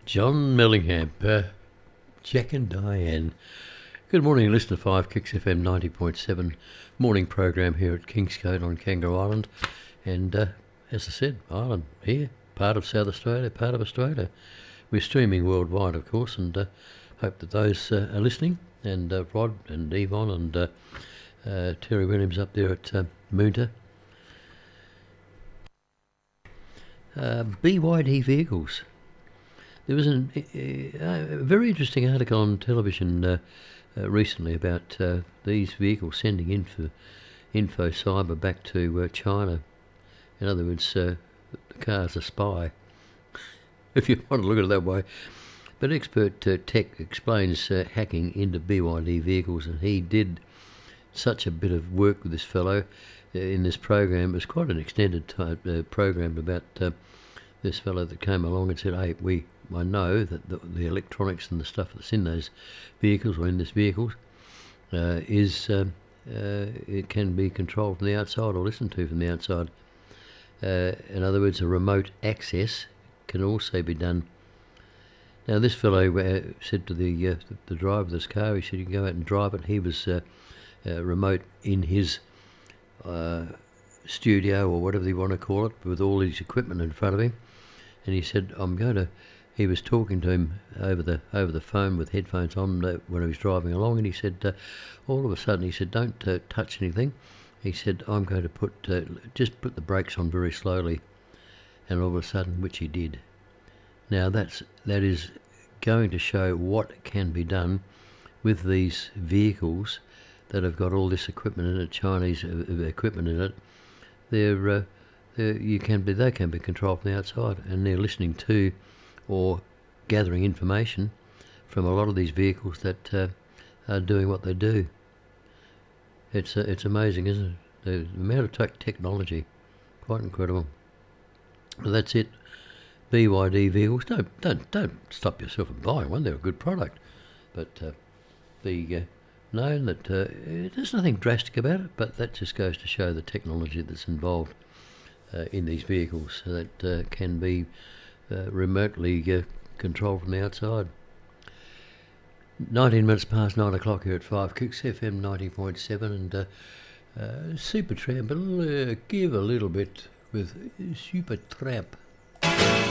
John Mellingham, Jack and Diane. Good morning, listener 5 Kicks FM 90.7 morning program here at Kingscote on Kangaroo Island. And as I said, Island here, part of South Australia, part of Australia. We're streaming worldwide, of course, and hope that those are listening. And Rod and Yvonne and Terry Williams up there at Moonta. BYD vehicles. There was a very interesting article on television recently about these vehicles sending info cyber back to China. In other words, the car's a spy, if you want to look at it that way. But expert tech explains hacking into BYD vehicles, and he did such a bit of work with this fellow in this program. It was quite an extended type program about this fellow that came along and said, hey, I know that the electronics and the stuff that's in those vehicles or in this vehicles it can be controlled from the outside or listened to from the outside. In other words, a remote access can also be done. Now, this fellow said to the driver of this car, he said, you can go out and drive it. He was remote in his studio or whatever you want to call it, with all his equipment in front of him. And he said, he was talking to him over the phone with headphones on when he was driving along, and he said, all of a sudden, he said, don't touch anything. He said, I'm going to just put the brakes on very slowly. And all of a sudden, which he did. Now, that is going to show what can be done with these vehicles that have got all this equipment in it, Chinese equipment in it. They can be controlled from the outside, and they're listening to or gathering information from a lot of these vehicles that are doing what they do. It's amazing, isn't it? The amount of technology, quite incredible. Well, that's it. BYD vehicles. Don't stop yourself from buying one. They're a good product, but be known that there's nothing drastic about it. But that just goes to show the technology that's involved in these vehicles that can be remotely controlled from the outside. 19 minutes past 9 o'clock here at 5 Kicks FM 90.7, and Super Tramp. Give a little bit with Super Tramp.